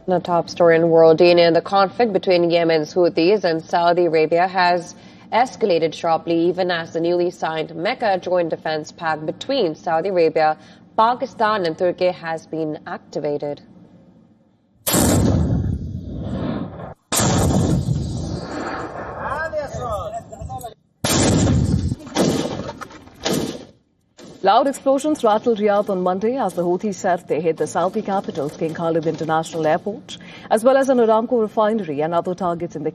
The top story in world DNA, the conflict between Yemen's Houthis and Saudi Arabia has escalated sharply even as the newly signed Mecca Joint Defense Pact between Saudi Arabia, Pakistan and Turkey has been activated. Loud explosions rattled Riyadh on Monday as the Houthis said they hit the Saudi capital, King Khalid International Airport, as well as an Aramco refinery and other targets in the